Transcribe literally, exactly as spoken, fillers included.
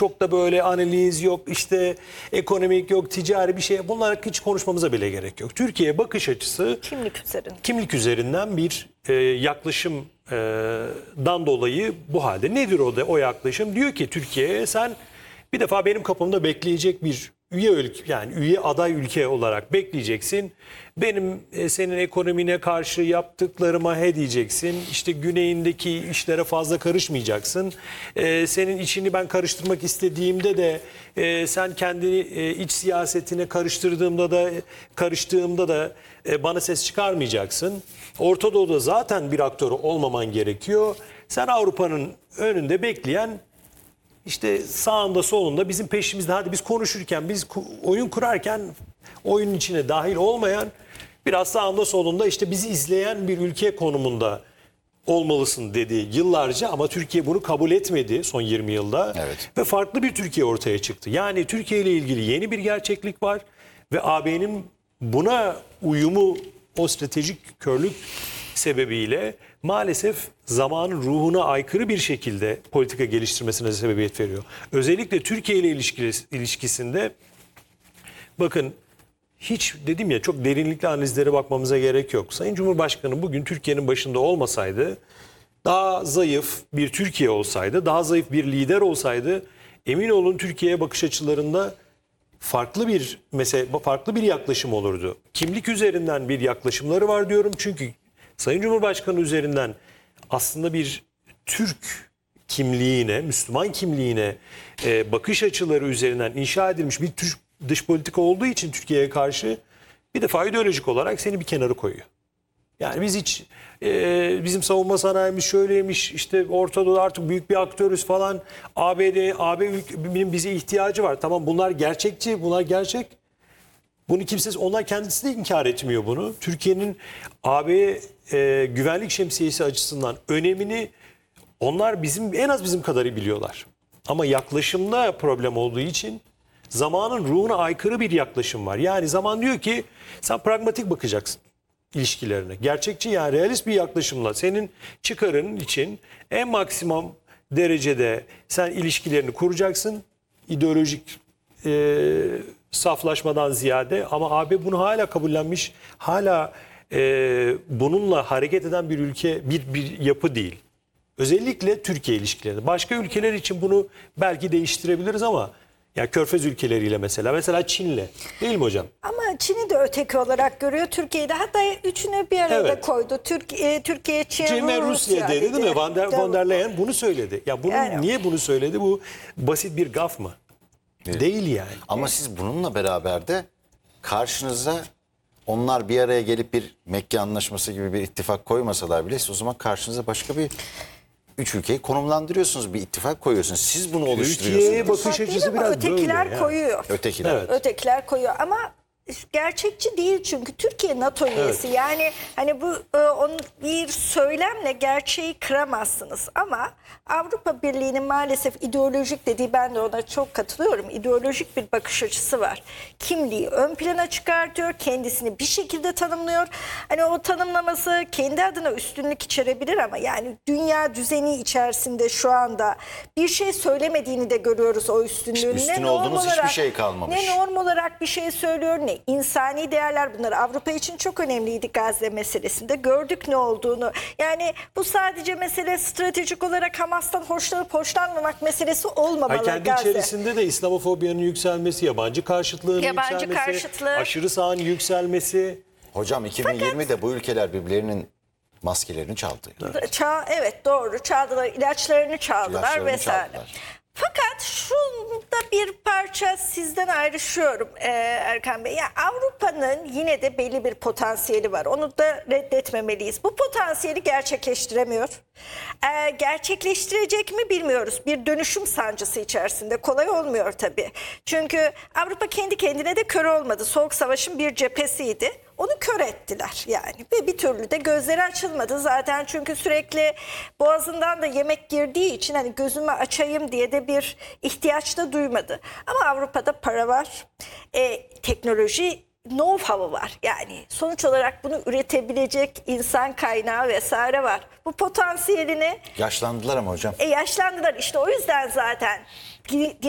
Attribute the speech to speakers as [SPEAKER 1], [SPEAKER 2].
[SPEAKER 1] çok da böyle analiz yok, işte ekonomik yok, ticari bir şey. Bunlar hiç konuşmamıza bile gerek yok. Türkiye'ye bakış açısı
[SPEAKER 2] Kimlik üzerinden.
[SPEAKER 1] Kimlik üzerinden bir e, yaklaşımdan dolayı bu halde. Nedir o da o yaklaşım? Diyor ki Türkiye'ye sen bir defa benim kapımda bekleyecek bir üye ülke, yani üye aday ülke olarak bekleyeceksin. Benim e, senin ekonomine karşı yaptıklarıma he diyeceksin. İşte güneyindeki işlere fazla karışmayacaksın. E, senin içini ben karıştırmak istediğimde de e, sen kendi e, iç siyasetine karıştırdığımda da karıştığımda da e, bana ses çıkarmayacaksın. Orta Doğu'da zaten bir aktör olmaman gerekiyor. Sen Avrupa'nın önünde bekleyen, İşte sağında solunda bizim peşimizde, hadi biz konuşurken, biz oyun kurarken oyunun içine dahil olmayan, biraz sağında solunda işte bizi izleyen bir ülke konumunda olmalısın dedi yıllarca, ama Türkiye bunu kabul etmedi son yirmi yılda.
[SPEAKER 3] Evet.
[SPEAKER 1] Ve farklı bir Türkiye ortaya çıktı. Yani Türkiye ile ilgili yeni bir gerçeklik var ve A B'nin buna uyumu, o stratejik körlük sebebiyle maalesef zamanın ruhuna aykırı bir şekilde politika geliştirmesine sebebiyet veriyor. Özellikle Türkiye ile ilişkisinde bakın, hiç dedim ya, çok derinlikli analizlere bakmamıza gerek yok. Sayın Cumhurbaşkanı bugün Türkiye'nin başında olmasaydı, daha zayıf bir Türkiye olsaydı, daha zayıf bir lider olsaydı, emin olun Türkiye'ye bakış açılarında farklı bir mesele, farklı bir yaklaşım olurdu. Kimlik üzerinden bir yaklaşımları var diyorum çünkü Sayın Cumhurbaşkanı üzerinden aslında bir Türk kimliğine, Müslüman kimliğine e, bakış açıları üzerinden inşa edilmiş bir Türk dış politika olduğu için Türkiye'ye karşı bir defa ideolojik olarak seni bir kenara koyuyor. Yani biz hiç e, bizim savunma sanayimiz şöyleymiş, işte Orta Doğu'da artık büyük bir aktörüz falan, A B D, A B ülkenin bize ihtiyacı var. Tamam, bunlar gerçekçi, bunlar gerçek. Bunu kimse, onlar kendisi de inkar etmiyor bunu. Türkiye'nin A B e, güvenlik şemsiyesi açısından önemini onlar bizim en az bizim kadar biliyorlar. Ama yaklaşımda problem olduğu için zamanın ruhuna aykırı bir yaklaşım var. Yani zaman diyor ki sen pragmatik bakacaksın ilişkilerine. Gerçekçi, yani realist bir yaklaşımla senin çıkarın için en maksimum derecede sen ilişkilerini kuracaksın. İdeolojik e, saflaşmadan ziyade, ama A B bunu hala kabullenmiş, hala e, bununla hareket eden bir ülke, bir, bir yapı değil. Özellikle Türkiye ilişkileri. Başka ülkeler için bunu belki değiştirebiliriz ama ya Körfez ülkeleriyle mesela, mesela Çin'le, değil mi hocam?
[SPEAKER 2] Ama Çin'i de öteki olarak görüyor, Türkiye'yi de, hatta üçünü bir arada
[SPEAKER 1] Evet.
[SPEAKER 2] koydu. Türkiye, Türkiye, Çin,
[SPEAKER 1] Çin ve
[SPEAKER 2] Rusya,
[SPEAKER 1] Rusya dedi, değil mi? Van der, Van der Leyen bunu söyledi. Ya bunu
[SPEAKER 2] Yani-
[SPEAKER 1] niye bunu söyledi? Bu basit bir gaf mı?
[SPEAKER 3] Evet.
[SPEAKER 1] Değil yani.
[SPEAKER 3] Ama siz bununla beraber de karşınıza onlar bir araya gelip bir Mekke Anlaşması gibi bir ittifak koymasalar bile, siz o zaman karşınıza başka bir üç ülkeyi konumlandırıyorsunuz, bir ittifak koyuyorsunuz. Siz bunu
[SPEAKER 1] Türkiye'ye
[SPEAKER 3] oluşturuyorsunuz.
[SPEAKER 1] bakış
[SPEAKER 2] Değil
[SPEAKER 1] açısı
[SPEAKER 2] ama
[SPEAKER 1] biraz
[SPEAKER 2] ötekiler
[SPEAKER 1] böyle. ya.
[SPEAKER 2] koyuyor.
[SPEAKER 3] Ötekiler.
[SPEAKER 1] Evet.
[SPEAKER 2] Ötekiler koyuyor ama gerçekçi değil, çünkü Türkiye NATO üyesi.
[SPEAKER 1] Evet.
[SPEAKER 2] Yani hani bu e, onun bir söylemle gerçeği kıramazsınız, ama Avrupa Birliği'nin maalesef ideolojik dediği, ben de ona çok katılıyorum. İdeolojik bir bakış açısı var. Kimliği ön plana çıkartıyor, kendisini bir şekilde tanımlıyor. Hani o tanımlaması kendi adına üstünlük içerebilir ama yani dünya düzeni içerisinde şu anda bir şey söylemediğini de görüyoruz o üstünlüğün.
[SPEAKER 3] Üstün
[SPEAKER 2] Ne
[SPEAKER 3] olduğunuz
[SPEAKER 2] norm
[SPEAKER 3] hiçbir
[SPEAKER 2] olarak-
[SPEAKER 3] şey kalmamış.
[SPEAKER 2] Ne norm olarak bir şey söylüyor, ne insani değerler, bunlar Avrupa için çok önemliydi Gazze meselesinde. Gördük ne olduğunu. Yani bu sadece mesele stratejik olarak Hamas'tan hoşlanıp hoşlanmamak meselesi olmamalı.
[SPEAKER 1] Hayır, kendi
[SPEAKER 2] Gazze.
[SPEAKER 1] içerisinde de İslamofobiyanın yükselmesi, yabancı karşıtlığın
[SPEAKER 2] Yabancı
[SPEAKER 1] yükselmesi,
[SPEAKER 2] karşıtlığı.
[SPEAKER 1] aşırı sağın yükselmesi.
[SPEAKER 3] Hocam iki bin yirmide bu ülkeler birbirlerinin maskelerini çaldı.
[SPEAKER 2] Ça evet, doğru, çaldılar, ilaçlarını çaldılar
[SPEAKER 3] İlaçlarını
[SPEAKER 2] vesaire.
[SPEAKER 3] çaldılar.
[SPEAKER 2] Fakat şunda bir parça sizden ayrışıyorum e, Erkan Bey. Yani Avrupa'nın yine de belli bir potansiyeli var. Onu da reddetmemeliyiz. Bu potansiyeli gerçekleştiremiyor. E, gerçekleştirecek mi bilmiyoruz. Bir dönüşüm sancısı içerisinde. Kolay olmuyor tabii. Çünkü Avrupa kendi kendine de kör olmadı. Soğuk Savaş'ın bir cephesiydi. Onu kör ettiler yani, ve bir türlü de gözleri açılmadı zaten, çünkü sürekli boğazından da yemek girdiği için hani gözümü açayım diye de bir ihtiyaç da duymadı. Ama Avrupa'da para var, e, teknoloji know-how'ı var, yani sonuç olarak bunu üretebilecek insan kaynağı vesaire var. Bu potansiyelini
[SPEAKER 3] Yaşlandılar ama hocam.
[SPEAKER 2] e, yaşlandılar işte, o yüzden zaten